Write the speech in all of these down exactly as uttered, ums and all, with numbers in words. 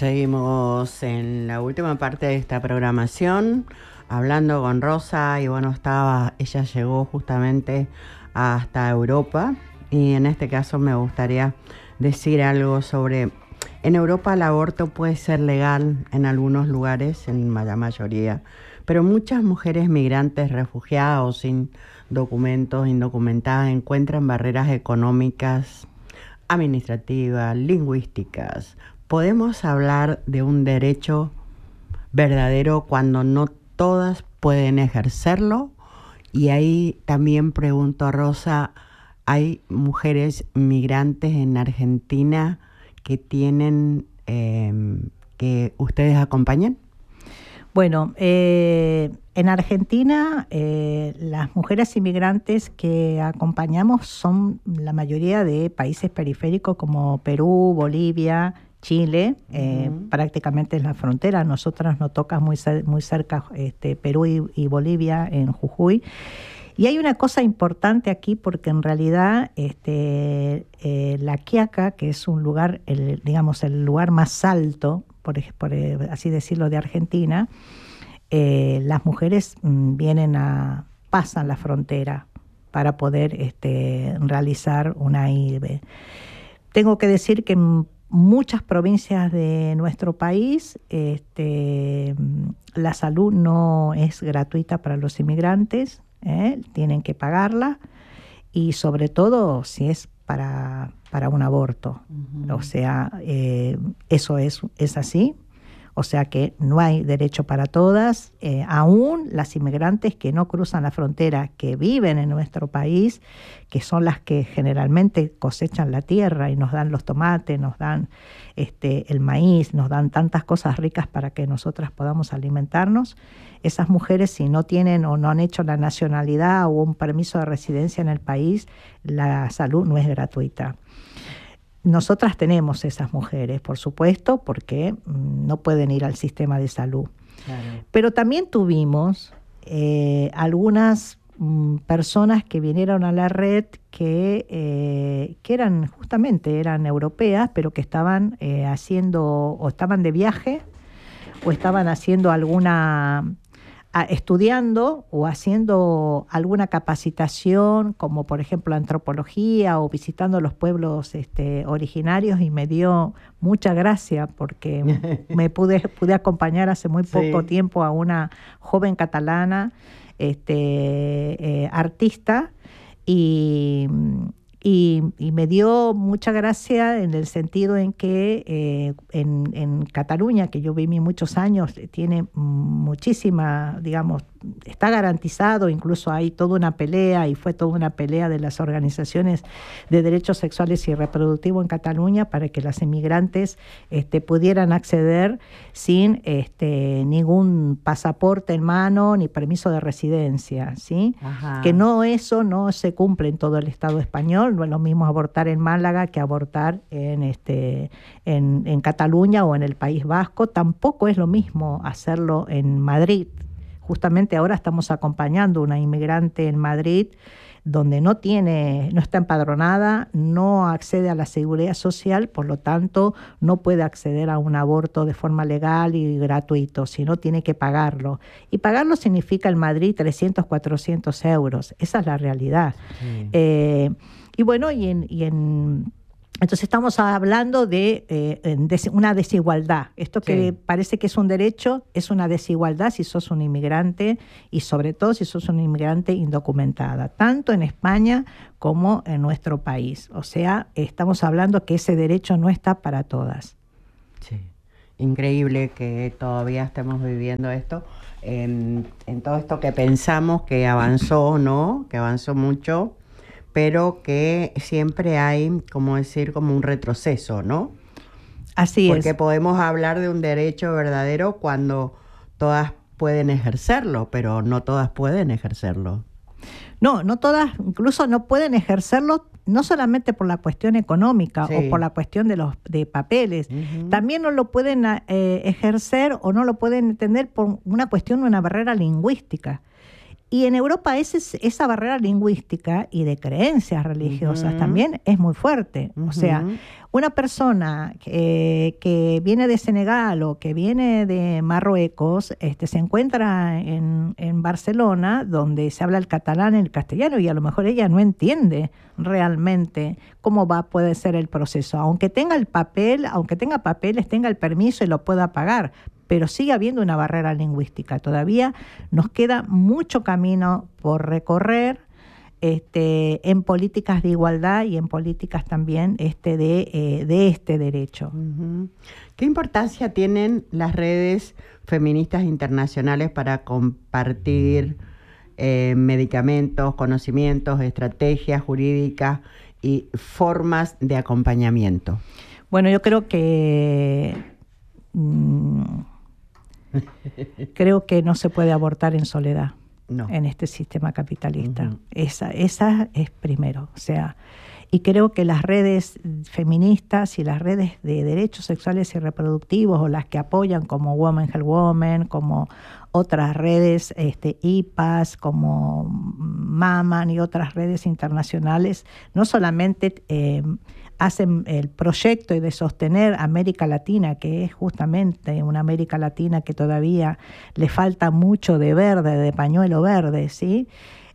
Seguimos en la última parte de esta programación, hablando con Rosa, y bueno, estaba, ella llegó justamente hasta Europa, y en este caso me gustaría decir algo sobre, en Europa el aborto puede ser legal en algunos lugares, en la mayoría, pero muchas mujeres migrantes, refugiadas o sin documentos, indocumentadas, encuentran barreras económicas, administrativas, lingüísticas. ¿Podemos hablar de un derecho verdadero cuando no todas pueden ejercerlo? Y ahí también pregunto a Rosa, ¿hay mujeres migrantes en Argentina que tienen, eh, que ustedes acompañan? Bueno, eh, en Argentina eh, las mujeres inmigrantes que acompañamos son la mayoría de países periféricos como Perú, Bolivia, Chile, eh, uh-huh. prácticamente en la frontera. Nosotras nos toca muy, muy cerca este, Perú y, y Bolivia en Jujuy. Y hay una cosa importante aquí porque en realidad este, eh, La Quiaca, que es un lugar, el, digamos, el lugar más alto, por, por así decirlo, de Argentina, eh, las mujeres mm, vienen a, pasan la frontera para poder este, realizar una I V E. Tengo que decir que muchas provincias de nuestro país, este, la salud no es gratuita para los inmigrantes, ¿eh? Tienen que pagarla, y sobre todo si es para, para un aborto. Uh-huh. O sea, eh, eso es, es así. O sea que no hay derecho para todas, eh, aún las inmigrantes que no cruzan la frontera, que viven en nuestro país, que son las que generalmente cosechan la tierra y nos dan los tomates, nos dan este, el maíz, nos dan tantas cosas ricas para que nosotras podamos alimentarnos. Esas mujeres, si no tienen o no han hecho la nacionalidad o un permiso de residencia en el país, la salud no es gratuita. Nosotras tenemos esas mujeres, por supuesto, porque no pueden ir al sistema de salud. Claro. Pero también tuvimos eh, algunas mm, personas que vinieron a la red que, eh, que eran justamente eran europeas, pero que estaban eh, haciendo o estaban de viaje o estaban haciendo alguna A, estudiando o haciendo alguna capacitación, como por ejemplo antropología o visitando los pueblos este, originarios, y me dio mucha gracia porque me pude, pude acompañar hace muy poco sí. tiempo a una joven catalana este, eh, artista y... Y, y me dio mucha gracia en el sentido en que eh, en, en Cataluña, que yo viví muchos años, tiene muchísima, digamos, está garantizado, incluso hay toda una pelea, y fue toda una pelea de las organizaciones de derechos sexuales y reproductivos en Cataluña para que las inmigrantes este, pudieran acceder sin este, ningún pasaporte en mano ni permiso de residencia, ¿sí? Ajá. Que no, eso no se cumple en todo el Estado español. No es lo mismo abortar en Málaga que abortar en, este, en, en Cataluña o en el País Vasco. Tampoco es lo mismo hacerlo en Madrid. Justamente ahora estamos acompañando a una inmigrante en Madrid donde no tiene, no está empadronada, no accede a la seguridad social, por lo tanto no puede acceder a un aborto de forma legal y gratuito, sino tiene que pagarlo. Y pagarlo significa en Madrid trescientos, cuatrocientos euros. Esa es la realidad. Sí. Eh, y bueno, y en... Y en Entonces estamos hablando de, eh, de una desigualdad. Esto que sí. parece que es un derecho, es una desigualdad si sos un inmigrante, y sobre todo si sos una inmigrante indocumentada, tanto en España como en nuestro país. O sea, estamos hablando que ese derecho no está para todas. Sí, increíble que todavía estemos viviendo esto, en, en todo esto que pensamos que avanzó, ¿no? Que avanzó mucho, pero que siempre hay, como decir, como un retroceso, ¿no? Así Porque es. Porque podemos hablar de un derecho verdadero cuando todas pueden ejercerlo, pero no todas pueden ejercerlo. No, no todas, incluso no pueden ejercerlo, no solamente por la cuestión económica sí. o por la cuestión de los de papeles, uh-huh. también no lo pueden eh, ejercer o no lo pueden entender por una cuestión, una barrera lingüística. Y en Europa ese, esa barrera lingüística y de creencias religiosas uh-huh. también es muy fuerte. Uh-huh. O sea, una persona que, que viene de Senegal o que viene de Marruecos este, se encuentra en, en Barcelona, donde se habla el catalán y el castellano, y a lo mejor ella no entiende realmente cómo va puede ser el proceso. Aunque tenga el papel, aunque tenga papeles, tenga el permiso y lo pueda pagar, pero sigue habiendo una barrera lingüística. Todavía nos queda mucho camino por recorrer este, en políticas de igualdad y en políticas también este, de, eh, de este derecho. Uh-huh. ¿Qué importancia tienen las redes feministas internacionales para compartir eh, medicamentos, conocimientos, estrategias jurídicas y formas de acompañamiento? Bueno, yo creo que... Mmm, Creo que no se puede abortar en soledad no. en este sistema capitalista. Uh-huh. Esa, esa es primero. O sea, y creo que las redes feministas y las redes de derechos sexuales y reproductivos, o las que apoyan como Women Help Women, como otras redes, este, I P A S, como Maman y otras redes internacionales, no solamente eh, hacen el proyecto de sostener América Latina, que es justamente una América Latina que todavía le falta mucho de verde, de pañuelo verde, ¿sí?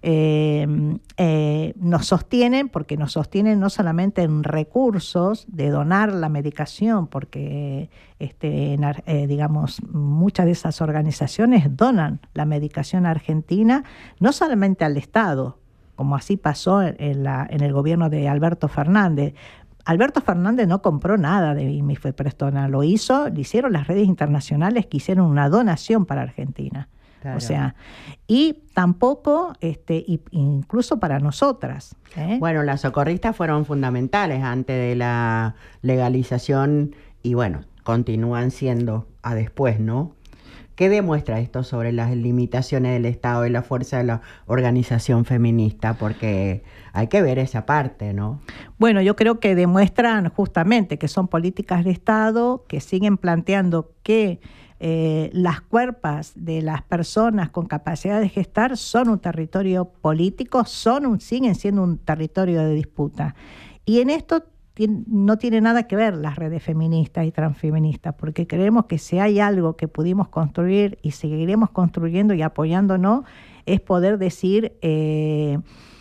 Eh, eh, nos sostienen, porque nos sostienen no solamente en recursos de donar la medicación, porque este, en, eh, digamos, muchas de esas organizaciones donan la medicación a Argentina, no solamente al Estado, como así pasó en, la, en el gobierno de Alberto Fernández. Alberto Fernández no compró nada de Mifeprestona, lo hizo, lo hicieron las redes internacionales que hicieron una donación para Argentina. Claro. O sea, y tampoco, este, y, incluso para nosotras. ¿eh? Bueno, las socorristas fueron fundamentales antes de la legalización y bueno, continúan siendo a después, ¿no? ¿Qué demuestra esto sobre las limitaciones del Estado y la fuerza de la organización feminista? Porque hay que ver esa parte, ¿no? Bueno, yo creo que demuestran justamente que son políticas de Estado que siguen planteando que eh, las cuerpas de las personas con capacidad de gestar son un territorio político, son un, siguen siendo un territorio de disputa. Y en esto no tiene nada que ver las redes feministas y transfeministas, porque creemos que si hay algo que pudimos construir y seguiremos construyendo y apoyándonos, es poder decir, eh,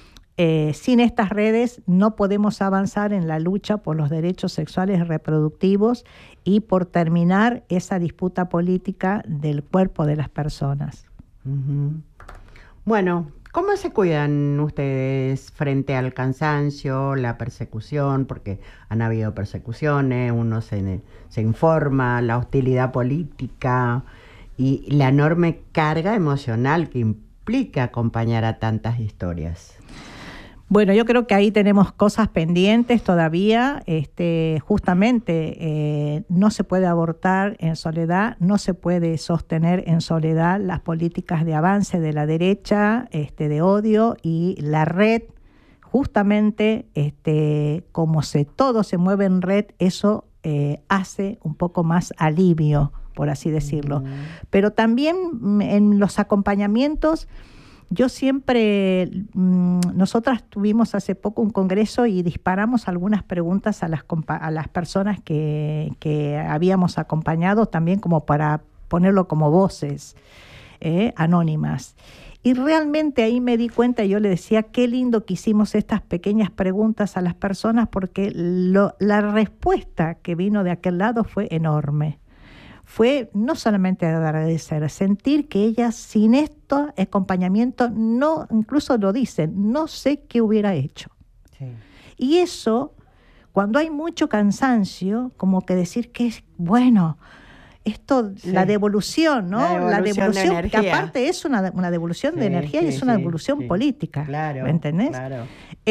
eh, sin estas redes no podemos avanzar en la lucha por los derechos sexuales y reproductivos y por terminar esa disputa política del cuerpo de las personas. Uh-huh. Bueno, ¿cómo se cuidan ustedes frente al cansancio, la persecución? Porque han habido persecuciones, uno se, se informa, la hostilidad política y la enorme carga emocional que implica acompañar a tantas historias. Bueno, yo creo que ahí tenemos cosas pendientes todavía. Este, justamente eh, no se puede abortar en soledad, no se puede sostener en soledad las políticas de avance de la derecha, este, de odio, y la red, justamente este, como se, todo se mueve en red, eso eh, hace un poco más alivio, por así decirlo. Mm. Pero también en los acompañamientos, yo siempre, mmm, nosotras tuvimos hace poco un congreso y disparamos algunas preguntas a las, a las personas que, que habíamos acompañado, también como para ponerlo como voces eh, anónimas. Y realmente ahí me di cuenta, y yo le decía, qué lindo que hicimos estas pequeñas preguntas a las personas, porque lo, la respuesta que vino de aquel lado fue enorme. Fue no solamente agradecer, sentir que ellas sin esto acompañamiento, no, incluso lo dicen, no sé qué hubiera hecho. Sí. Y eso, cuando hay mucho cansancio, como que decir que es bueno, esto, sí. la devolución, ¿no? La devolución, la devolución de que aparte es una, una devolución sí, de energía sí, y es una sí, devolución sí. política, claro, ¿me entendés? Claro.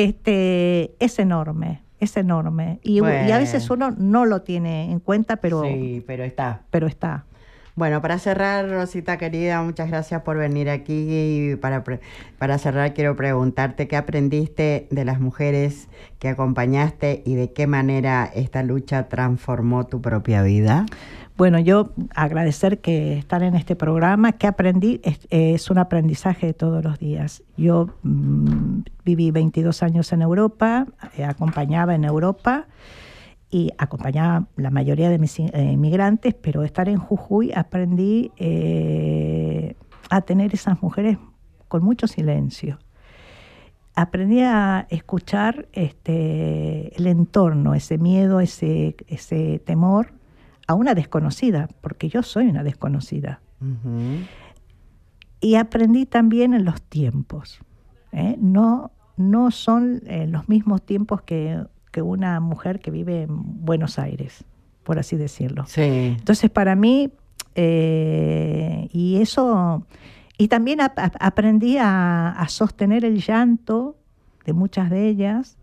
Este, es enorme. Es enorme y, bueno. y a veces uno no lo tiene en cuenta, pero sí, pero está. Pero está. Bueno, para cerrar, Rosita querida, muchas gracias por venir aquí. Y para, pre- para cerrar, quiero preguntarte qué aprendiste de las mujeres que acompañaste y de qué manera esta lucha transformó tu propia vida. Bueno, yo agradecer que estar en este programa, que aprendí, es, es un aprendizaje de todos los días. Yo mmm, viví veintidós años en Europa, eh, acompañaba en Europa y acompañaba la mayoría de mis eh, inmigrantes, pero estar en Jujuy aprendí eh, a tener esas mujeres con mucho silencio. Aprendí a escuchar este, el entorno, ese miedo, ese, ese temor a una desconocida, porque yo soy una desconocida. Uh-huh. Y aprendí también en los tiempos. ¿eh? No, no son eh, los mismos tiempos que, que una mujer que vive en Buenos Aires, por así decirlo. Sí. Entonces, para mí, eh, y eso, y también a, a, aprendí a, a sostener el llanto de muchas de ellas,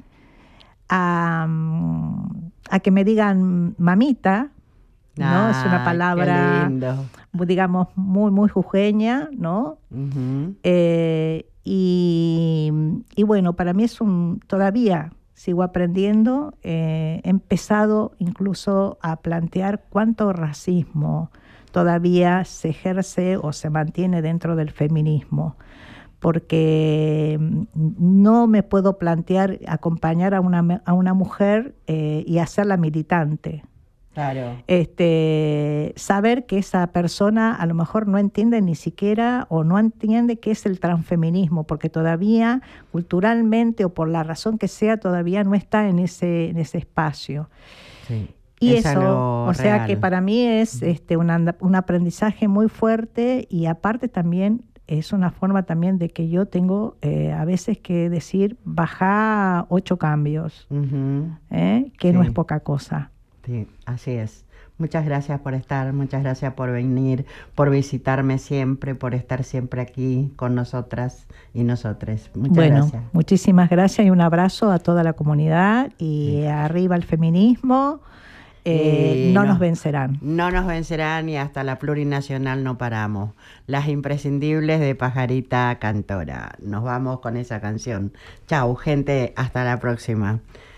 a, a que me digan mamita, ¿no? Ah, es una palabra, digamos, muy, muy jujeña, ¿no? Uh-huh. Eh, y, y bueno, para mí es un, todavía sigo aprendiendo, eh, he empezado incluso a plantear cuánto racismo todavía se ejerce o se mantiene dentro del feminismo, porque no me puedo plantear acompañar a una, a una mujer eh, y hacerla militante. Claro. Este, saber que esa persona a lo mejor no entiende ni siquiera o no entiende qué es el transfeminismo, porque todavía culturalmente o por la razón que sea todavía no está en ese, en ese espacio. Sí. Y es eso, o sea que para mí es este, un, un aprendizaje muy fuerte y aparte también es una forma también de que yo tengo eh, a veces que decir baja ocho cambios, uh-huh. ¿eh? que sí. no es poca cosa. Sí, así es. Muchas gracias por estar, muchas gracias por venir, por visitarme siempre, por estar siempre aquí con nosotras y nosotres. Muchas bueno, gracias. Muchísimas gracias y un abrazo a toda la comunidad y sí. arriba el feminismo. Eh, no, no nos vencerán. No nos vencerán y hasta la plurinacional no paramos. Las imprescindibles de Pajarita Cantora. Nos vamos con esa canción. Chau, gente, hasta la próxima.